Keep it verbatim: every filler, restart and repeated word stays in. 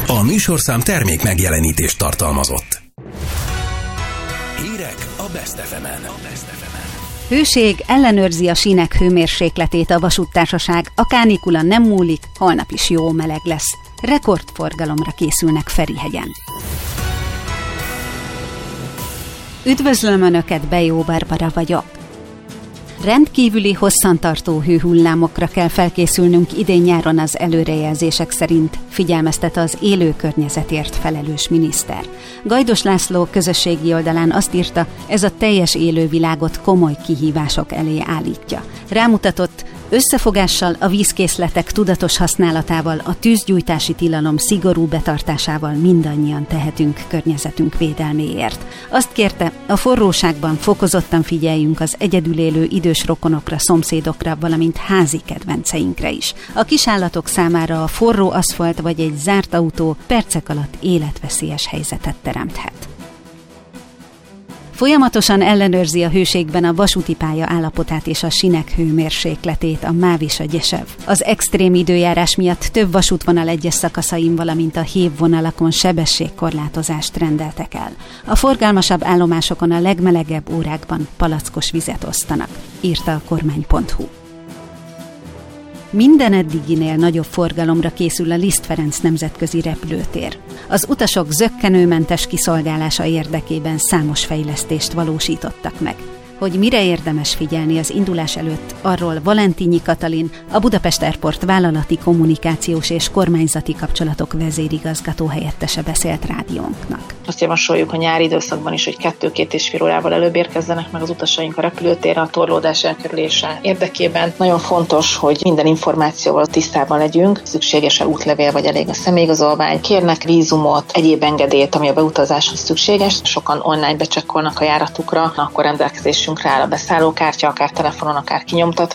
A műsorszám termék megjelenítést tartalmazott. Hírek a Best ef emen. Hőség ellenőrzi a sínek hőmérsékletét a vasúttársaság, a kánikula nem múlik, holnap is jó meleg lesz. Rekordforgalomra készülnek Ferihegyen. Üdvözlöm Önöket, Bejó Barbara vagyok. Rendkívüli hosszantartó hőhullámokra kell felkészülnünk idén-nyáron az előrejelzések szerint, figyelmeztet az élő környezetért felelős miniszter. Gajdos László közösségi oldalán azt írta, ez a teljes élővilágot komoly kihívások elé állítja. Rámutatott, összefogással, a vízkészletek tudatos használatával, a tűzgyújtási tilalom szigorú betartásával mindannyian tehetünk környezetünk védelméért. Azt kérte, a forróságban fokozottan figyeljünk az egyedül élő idős rokonokra, szomszédokra, valamint házi kedvenceinkre is. A kisállatok számára a forró aszfalt vagy egy zárt autó percek alatt életveszélyes helyzetet teremthet. Folyamatosan ellenőrzi a hőségben a vasúti pálya állapotát és a sínek hőmérsékletét a MÁV és a Gyesev. Az extrém időjárás miatt több vasútvonal egyes szakaszain, valamint a hévvonalakon sebességkorlátozást rendeltek el. A forgalmasabb állomásokon a legmelegebb órákban palackos vizet osztanak, írta a kormány pont hu. Minden eddiginél nagyobb forgalomra készül a Liszt Ferenc nemzetközi repülőtér. Az utasok zökkenőmentes kiszolgálása érdekében számos fejlesztést valósítottak meg. Hogy mire érdemes figyelni az indulás előtt, arról Valentinyi Katalin, a Budapest Airport vállalati kommunikációs és kormányzati kapcsolatok vezérigazgató helyettese beszélt rádiónknak. Azt javasoljuk a nyári időszakban is, hogy kettő-két és fél órával előbb érkezzenek meg az utasaink a repülőtérre a torlódás elkerülése érdekében. Nagyon fontos, hogy minden információval tisztában legyünk, szükséges a útlevél vagy elég a személyigazolvány, kérnek vízumot, egyéb engedélyt, ami a beutazáshoz szükséges. Sokan online becsekkolnak a járatukra, akkor rendelkezésünkre áll a beszállókártya, akár telefonon, akár kinyomtatva.